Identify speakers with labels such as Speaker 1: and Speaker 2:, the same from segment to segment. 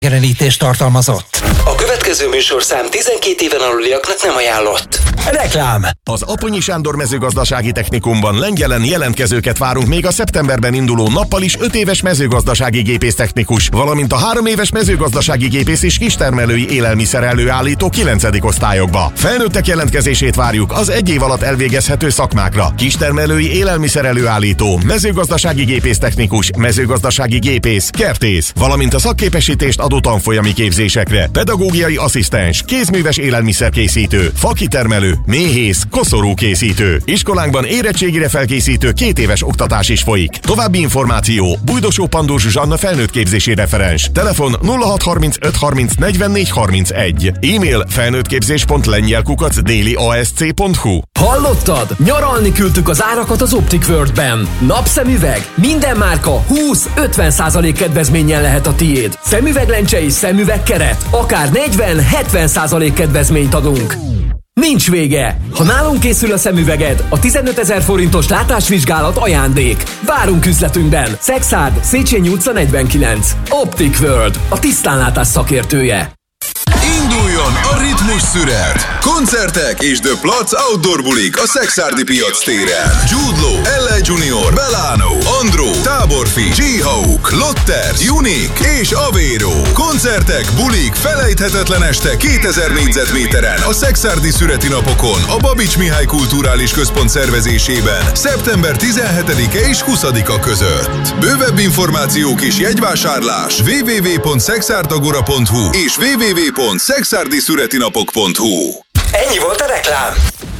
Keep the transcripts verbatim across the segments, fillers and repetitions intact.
Speaker 1: Megjelenítést tartalmazott. A következő műsorszám tizenkét éven aluliaknak nem ajánlott. Reklám!
Speaker 2: Az Aponyi Sándor Mezőgazdasági Technikumban Lengyelen jelentkezőket várunk még a szeptemberben induló nappal is öt éves mezőgazdasági gépésztechnikus, valamint a három éves mezőgazdasági gépész és kistermelői élelmiszer előállító kilencedik osztályokba. Felnőttek jelentkezését várjuk az egy év alatt elvégezhető szakmákra. Kistermelői élelmiszer előállító, mezőgazdasági gépésztechnikus, mezőgazdasági gépész, kertész, valamint a szakképesítést adó tanfolyami képzésekre. Pedagógiai asszisztens, kézműves élelmiszerkészítő, fakitermelő, méhész, koszorúkészítő. Iskolánkban érettségire felkészítő két éves oktatás is folyik. További információ: Bújdosó Pandós Zsanna felnőttképzési referens. Telefon nulla hat harmincöt harminc negyvennégy harmincegy. E-mail felnőttképzés pont lengyel kukac déli a s c pont hu.
Speaker 3: Hallotted? Nyaralni küldtük az árakat az Optic World-ben. Napszemüveg? Minden márka húsz-ötven százalék kedvezménnyel lehet a tiéd. Szemüveglencse és szemüvegkeret? Akár negyven-hetven százalék kedvezményt adunk. Nincs vége! Ha nálunk készül a szemüveged, a tizenötezer forintos látásvizsgálat ajándék. Várunk üzletünkben! Szexárd, Széchenyi utca negyvenkilenc. Optic World, a tisztánlátás szakértője.
Speaker 4: Induljon a ritmus szünet! Koncertek és The Platz Outdoor bulik a Szekszárdi piac téren. Jude Law, el ej Junior, Belano, Andró, Táborfi, G-Hawk, Lotter, Unique és Avero. Koncertek, bulik, felejthetetlen este kétezer négyzetméteren a Szekszárdi szüreti napokon a Babics Mihály Kulturális Központ szervezésében szeptember tizenhetedike és huszadika között. Bővebb információk és jegyvásárlás double-u double-u double-u pont szexárdagora pont hu és double-u double-u double-u pont szexárdi szüreti napok pont hu.
Speaker 1: Ennyi volt a reklám.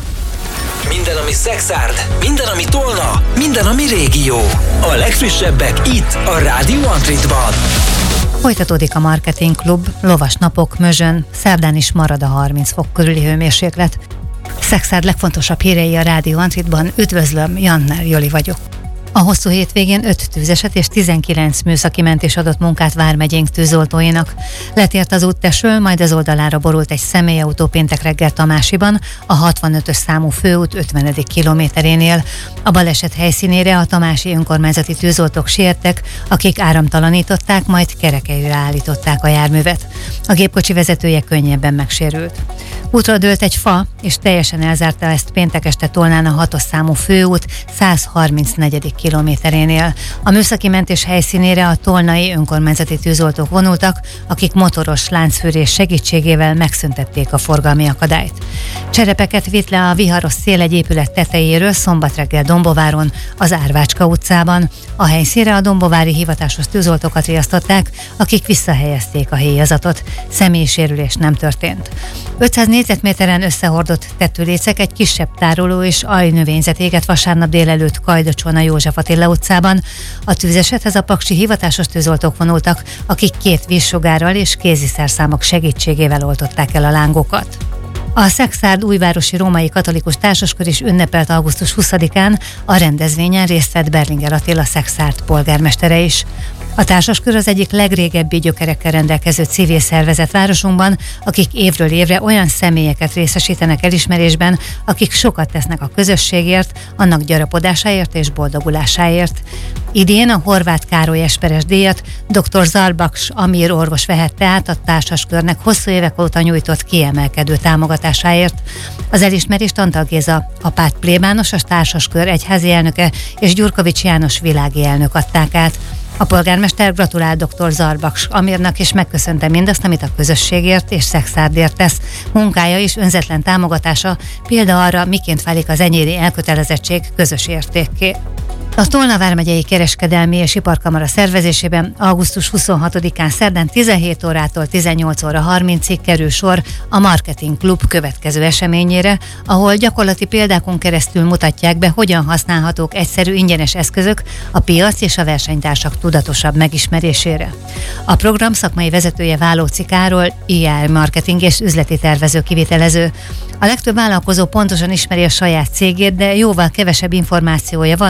Speaker 1: Minden, ami Szexárd, minden, ami Tolna, minden, ami régió. A legfrissebbek itt, a Rádió Antritban.
Speaker 5: Folytatódik a Marketing Klub, lovas napok, Mözsön, szerdán is marad a harminc fok körüli hőmérséklet. Szexárd legfontosabb hírei a Rádió Antritban. Üdvözlöm, Jannner Joli vagyok. A hosszú hétvégén öt tűzeset és tizenkilenc műszaki mentés adott munkát vármegyénk tűzoltóinak. Letért az úttesről, majd az oldalára borult egy személyautó péntek reggel Tamásiban, a hatvanötös számú főút ötvenedik kilométerénél. A baleset helyszínére a tamási önkormányzati tűzoltók siettek, akik áramtalanították, majd kerekelyre állították a járművet. A gépkocsi vezetője könnyebben megsérült. Útra dőlt egy fa, és teljesen elzárta ezt péntek este Tolnán a hatos számú főút százharmincnegyedik kilométerénél. A műszaki mentés helyszínére a tolnai önkormányzati tűzoltók vonultak, akik motoros láncfűrés segítségével megszüntették a forgalmi akadályt. Cserepeket vitt le a viharos szél egy épület tetejéről szombat reggel Dombováron, az Árvácska utcában. A helyszínre a dombovári hivatásos tűzoltókat riasztották, akik visszahelyezték a héjazatot. Személysérülés nem történt. ötszáz négyzetméteren összehordott tetőlécek egy kisebb tároló és aljnövényzet égett vasárnap délelőtt Kajdocson a József Attila utcában. A tűzesethez a paksi hivatásos tűzoltók vonultak, akik két vízsugárral és kéziszerszámok segítségével oltották el a lángokat. A Szexárd újvárosi római katolikus társaskör is ünnepelt augusztus huszadikán, a rendezvényen részt vett Berlinger Attila Szexárd polgármestere is. A társaskör az egyik legrégebbi gyökerekkel rendelkező civil szervezet városunkban, akik évről évre olyan személyeket részesítenek elismerésben, akik sokat tesznek a közösségért, annak gyarapodásáért és boldogulásáért. Idén a Horváth Károly Esperes díjat dr. Zarbaks Amir orvos vehette át a társaskörnek hosszú évek óta nyújtott kiemelkedő támogatásáért. Az elismerést Antal Géza, a párt plébános, a társaskör egyházi elnöke és Gyurkovics János világi elnök adták át. A polgármester gratulált dr. Zarbaks Amirnak és megköszönte mindazt, amit a közösségért és Szexárdért tesz. Munkája és önzetlen támogatása példa arra, miként válik az enyéri elkötelezettség közös értékké. A Tolna vármegyei kereskedelmi és iparkamara szervezésében augusztus huszonhatodikán szerdán tizenhét órától tizennyolc óra harmincig kerül sor a Marketing Klub következő eseményére, ahol gyakorlati példákon keresztül mutatják be, hogyan használhatók egyszerű ingyenes eszközök a piac és a versenytársak tudatosabb megismerésére. A program szakmai vezetője Válóci Károly, i er marketing és üzleti tervező kivitelező. A legtöbb vállalkozó pontosan ismeri a saját cégét, de jóval kevesebb információja van arról,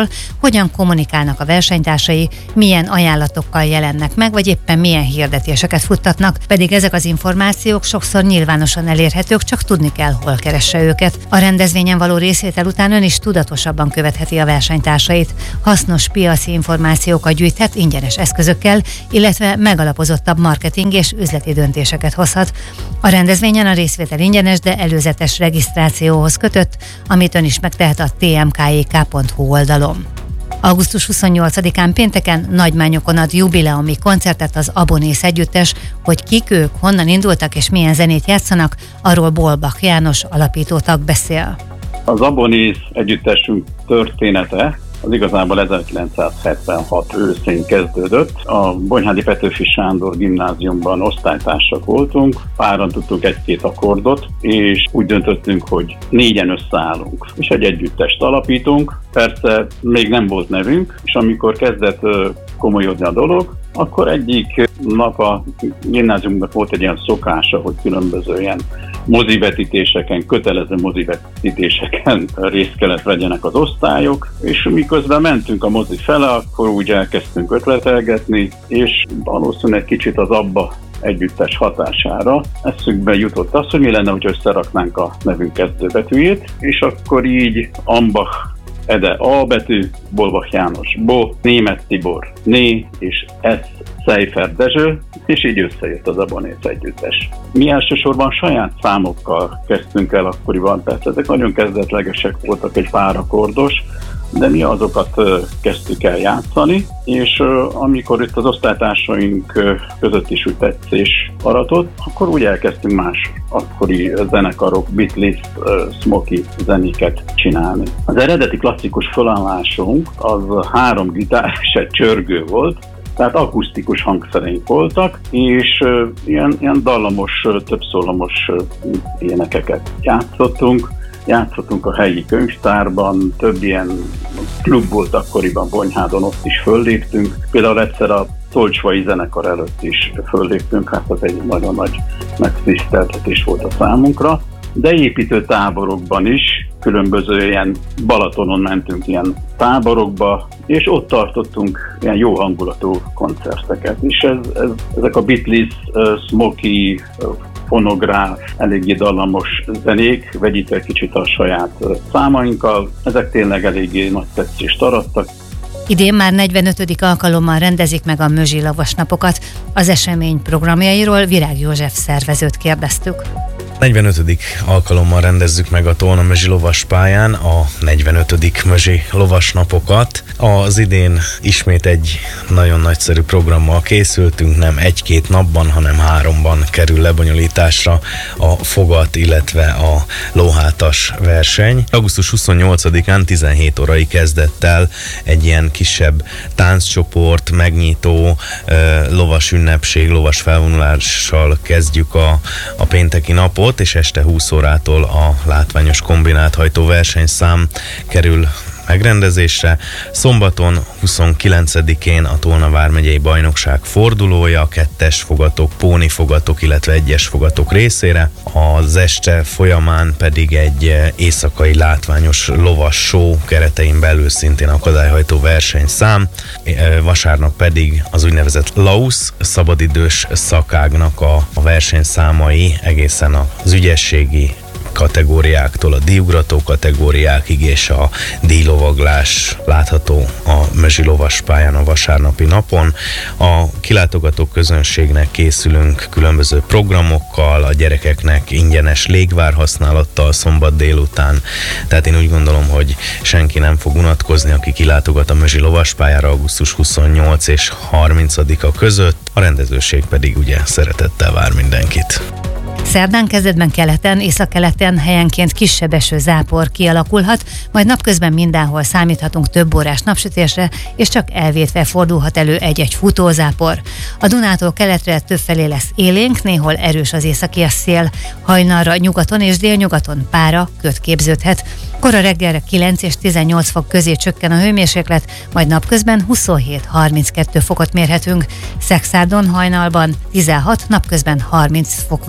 Speaker 5: arról, hogyan kommunikálnak a versenytársai, milyen ajánlatokkal jelennek meg, vagy éppen milyen hirdetéseket futtatnak, pedig ezek az információk sokszor nyilvánosan elérhetők, csak tudni kell, hol keresse őket. A rendezvényen való részvétel után ön is tudatosabban követheti a versenytársait, hasznos piaci információkat gyűjthet ingyenes eszközökkel, illetve megalapozottabb marketing és üzleti döntéseket hozhat. A rendezvényen a részvétel ingyenes, de előzetes regisztrációhoz kötött, amit ön is megtehet a té em ká é ká pont hú oldalon. augusztus huszonnyolcadikán pénteken Nagymányokon ad jubileumi koncertet az Abonész együttes, hogy kik ők, honnan indultak és milyen zenét játszanak, arról Bolbach János alapító tag beszél.
Speaker 6: Az Abonész együttesünk története az igazából ezerkilencszázhetvenhat őszén kezdődött. A Bonyhádi Petőfi Sándor gimnáziumban osztálytársak voltunk, páran tudtunk egy-két akkordot, és úgy döntöttünk, hogy négyen összeállunk, és egy együttest alapítunk. Persze még nem volt nevünk, és amikor kezdett komolyodni a dolog, akkor egyik nap a gimnáziumnak volt egy ilyen szokása, hogy különböző ilyen mozivetítéseken, kötelező mozivetítéseken részt kellett vegyenek az osztályok, és miközben mentünk a mozi fele, akkor úgy elkezdtünk ötletelgetni, és valószínűleg kicsit az abba együttes hatására eszünkbe jutott az, hogy mi lenne, hogy összeraknánk a nevünk kezdőbetűjét, és akkor így Ambach Ede A betű, Bolbach János Bo, Németh Tibor Né, és S. Szejfer Dezső, és így összejött az Abonész együttes. Mi elsősorban saját számokkal kezdtünk el akkoriban, persze ezek nagyon kezdetlegesek voltak, egy pár akkordos, de mi azokat kezdtük el játszani, és amikor itt az osztálytársaink között is úgy tetszés aratott, akkor úgy elkezdtünk más akkori zenekarok, Beatles, Smokey zenéket csinálni. Az eredeti klasszikus felállásunk az három gitár és egy csörgő volt, tehát akusztikus hangszereink voltak, és uh, ilyen, ilyen dallamos, többszólamos uh, énekeket játszottunk. Játszottunk a helyi könyvtárban, több ilyen klub volt akkoriban Bonyhádon, ott is fölléptünk. Például egyszer a Tolcsvai zenekar előtt is fölléptünk, hát az egy nagyon nagy megtiszteltetés volt a számunkra. De építő táborokban is, különböző ilyen Balatonon mentünk ilyen táborokba, és ott tartottunk ilyen jó hangulatú koncerteket. És ez, ez, ezek a Beatles, uh, Smokey, uh, fonográf, eléggé dallamos zenék, vegyítve kicsit a saját uh, számainkkal, ezek tényleg eléggé nagy tetszést arattak.
Speaker 5: Idén már negyvenötödik alkalommal rendezik meg a Mözsi Lovasnapokat. Az esemény programjairól Virág József szervezőt kérdeztük.
Speaker 7: negyvenötödik alkalommal rendezzük meg a Tolna Mözsi Lovaspályán a negyvenötödik Mözsi Lovasnapokat. Az idén ismét egy nagyon nagyszerű programmal készültünk, nem egy-két napban, hanem háromban kerül lebonyolításra a fogat, illetve a lóhátas verseny. augusztus huszonnyolcadikán tizenhét órai kezdettel egy ilyen kisebb tánccsoport, megnyitó, lovas ünnepség, lovas felvonulással kezdjük a, a pénteki napot, és este húsz órától a látványos kombinált hajtó versenyszám kerül megrendezésre. Szombaton huszonkilencedikén a Tolna vármegyei bajnokság fordulója, kettes fogatok, póni fogatok, illetve egyes fogatok részére. Az este folyamán pedig egy éjszakai látványos lovas show keretein belül szintén akadályhajtó versenyszám. Vasárnap pedig az úgynevezett Lausz szabadidős szakágnak a, a versenyszámai egészen az ügyességi kategóriáktól a díjugrató kategóriákig és a díjlovaglás látható a Mözsi Lovaspályán a vasárnapi napon. A kilátogató közönségnek készülünk különböző programokkal, a gyerekeknek ingyenes légvár használattal szombat délután, tehát én úgy gondolom, hogy senki nem fog unatkozni, aki kilátogat a Mözsi Lovaspályára augusztus huszonnyolcadika és harmincadika között, a rendezőség pedig ugye szeretettel vár mindenkit.
Speaker 5: Szerdán kezdetben keleten, északkeleten helyenként kisebb esőzápor kialakulhat, majd napközben mindenhol számíthatunk több órás napsütésre, és csak elvétve fordulhat elő egy-egy futózápor. A Dunától keletre többfelé lesz élénk, néhol erős az északias szél, hajnalra nyugaton és délnyugaton pára, köd képződhet. Kora reggelre kilenc és tizennyolc fok közé csökken a hőmérséklet, majd napközben huszonhét-harminckettő fokot mérhetünk. Szexárdon hajnalban tizenhat, napközben harminc fok várható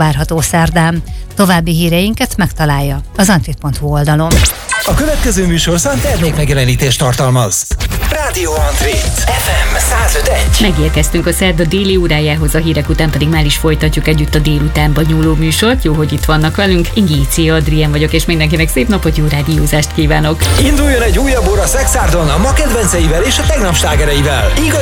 Speaker 5: szerdán. További híreinket megtalálja az antrit pont hu oldalon.
Speaker 8: A következő műsorszám termékmegjelenítést tartalmaz.
Speaker 1: Rádió Antrit ef em száz öt egész egy.
Speaker 9: Megérkeztünk a szerda déli órájához, a hírek után pedig már is folytatjuk együtt a délutánba nyúló műsort. Jó, hogy itt vannak velünk. Én Géci Adrien vagyok, és mindenkinek szép napot, jó rádiózást kívánok.
Speaker 8: Induljon egy újabb óra Szexárdon a ma kedvenceivel és a tegnap slágereivel. Igaz